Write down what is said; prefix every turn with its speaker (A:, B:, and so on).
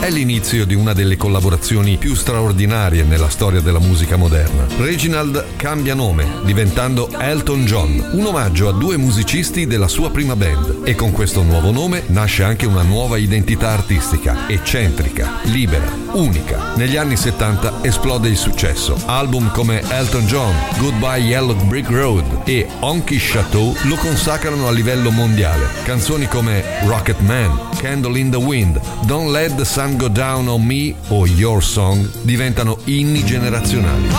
A: è l'inizio di una delle collaborazioni più straordinarie nella storia della musica moderna. Reginald cambia nome, diventando Elton John, un omaggio a due musicisti della sua prima band, e con questo nuovo nome nasce anche una nuova identità artistica, eccentrica, libera, unica. Negli anni 70 esplode il successo. Album come Elton John, Goodbye Yellow Brick Road e Honky Chateau lo consacrano a livello mondiale. Canzoni come Rocket Man, Candle in the Wind, Don't Let the Sun Go Down on Me o Your Song diventano inni generazionali.